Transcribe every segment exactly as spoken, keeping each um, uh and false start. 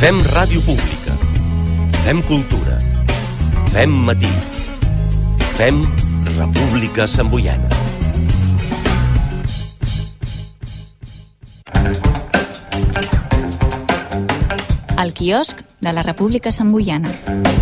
Fem ràdio pública. Fem cultura. Fem matí. Fem República Santboiana. El quiosc de la República Santboiana.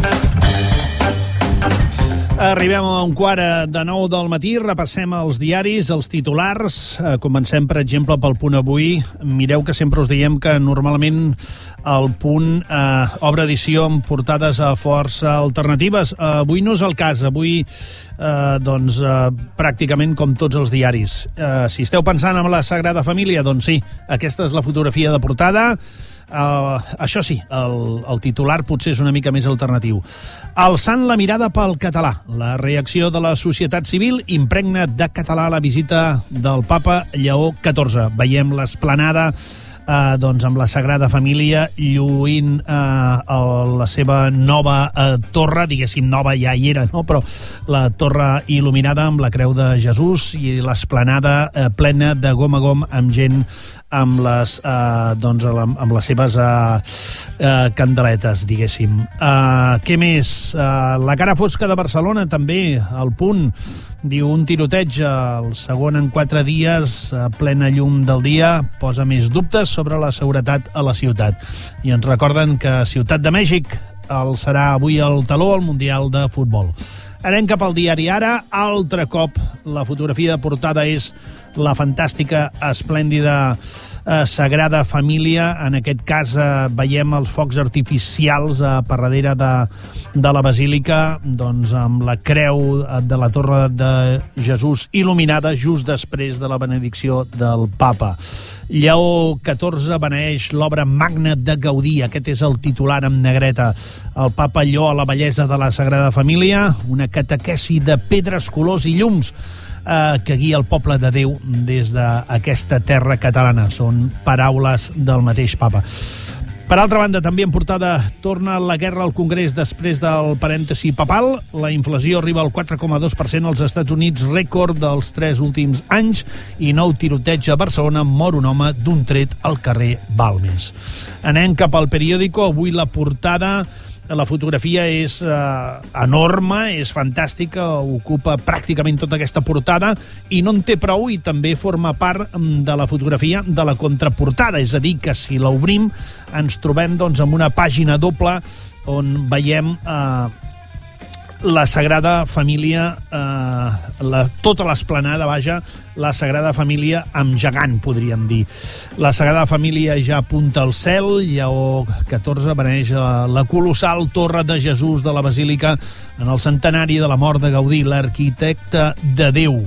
Arribem a un quart de nou del matí, repassem els diaris, els titulars. Comencem, per exemple, pel Punt Avui. Mireu que sempre us diem que normalment el Punt eh, obre edició amb portades a força alternatives. Avui no és el cas, avui eh, doncs, eh, pràcticament com tots els diaris. Eh, si esteu pensant en la Sagrada Família, doncs sí, aquesta és la fotografia de portada. Uh, això sí, el, el titular potser és una mica més alternatiu. Alçant la mirada pel català. La reacció de la societat civil impregna de català la visita del papa Lleó catorze. Veiem l'esplanada Uh, doncs amb la Sagrada Família lluint uh, la seva nova uh, torre, diguéssim nova ja hi era, no? Però la torre il·luminada amb la Creu de Jesús i l'esplanada uh, plena de gom a gom amb gent amb les, uh, doncs, amb les seves uh, uh, candeletes, diguéssim. Uh, què més? Uh, la cara fosca de Barcelona també, al Punt. Diu, un tiroteig, el segon en quatre dies, a plena llum del dia, posa més dubtes sobre la seguretat a la ciutat. I ens recorden que Ciutat de Mèxic el serà avui el taló al Mundial de Futbol. Anem cap al diari Ara. Altre cop la fotografia de portada és la fantàstica, esplèndida eh, Sagrada Família. En aquest cas eh, veiem els focs artificials eh, per darrere de, de la basílica, doncs amb la creu de la Torre de Jesús il·luminada just després de la benedicció del papa. Lleó catorze beneeix l'obra magna de Gaudí. Aquest és el titular amb negreta. El papa lloa la bellesa de la Sagrada Família, una catequesi de pedres, colors i llums eh, que guia el poble de Déu des d'aquesta terra catalana. Són paraules del mateix papa. Per altra banda, també en portada, torna la guerra al Congrés després del parèntesi papal. La inflació arriba al quatre coma dos per cent als Estats Units, rècord dels tres últims anys, i nou tiroteig a Barcelona, mor un home d'un tret al carrer Balmes. Anem cap al periòdico. Avui la portada, la fotografia és eh, enorme, és fantàstica, ocupa pràcticament tota aquesta portada i no en té prou, i també forma part de la fotografia de la contraportada, és a dir, que si l'obrim ens trobem doncs, amb una pàgina doble on veiem eh, la Sagrada Família, eh, la, tota l'esplanada, vaja, la Sagrada Família amb gegant, podríem dir. La Sagrada Família ja apunta al cel. Lleó catorze beneix la colossal Torre de Jesús de la Basílica en el centenari de la mort de Gaudí, l'arquitecte de Déu.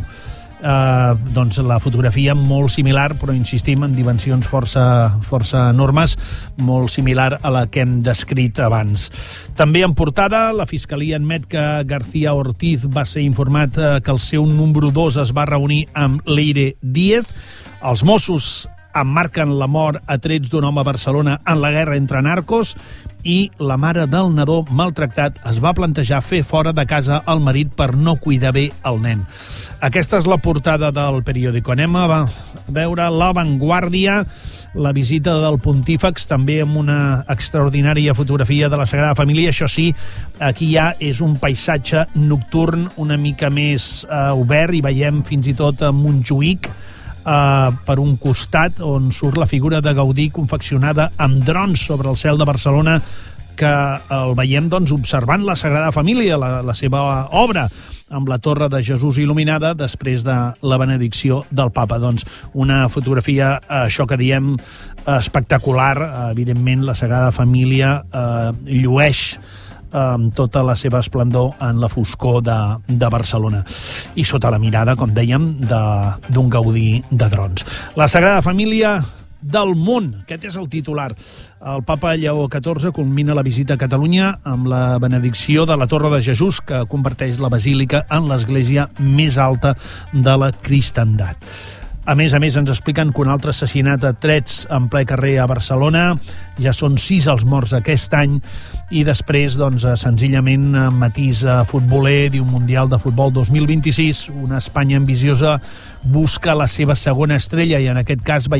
Uh, doncs la fotografia molt similar, però insistim en dimensions força, força enormes, molt similar a la que hem descrit abans. També en portada, la Fiscalia admet que García Ortiz va ser informat uh, que el seu número dos es va reunir amb Leire Díez. Els Mossos emmarquen la mort a trets d'un home a Barcelona en la guerra entre narcos, i la mare del nadó maltractat es va plantejar fer fora de casa el marit per no cuidar bé el nen. Aquesta és la portada del periòdico. Anem a veure La Vanguardia, la visita del pontífex, també amb una extraordinària fotografia de la Sagrada Família. Això sí, aquí ja és un paisatge nocturn una mica més eh, obert, i veiem fins i tot a Montjuïc, Uh, per un costat, on surt la figura de Gaudí confeccionada amb drons sobre el cel de Barcelona, que el veiem doncs, observant la Sagrada Família, la, la seva obra, amb la Torre de Jesús il·luminada després de la benedicció del papa. Doncs una fotografia, això que diem, espectacular. Evidentment, la Sagrada Família uh, llueix amb tota la seva esplendor en la foscor de, de Barcelona, i sota la mirada, com dèiem, d'un Gaudí de drons. La Sagrada Família del món, aquest és el titular. El papa Lleó catorze culmina la visita a Catalunya amb la benedicció de la Torre de Jesús, que converteix la basílica en l'església més alta de la cristandat. A més a més, ens expliquen que un altre assassinat a trets en ple carrer a Barcelona. Ja són sis els morts aquest any, i després, doncs, senzillament, matís futboler, diu Mundial de Futbol dos mil vint-i-sis, una Espanya ambiciosa busca la seva segona estrella, i en aquest cas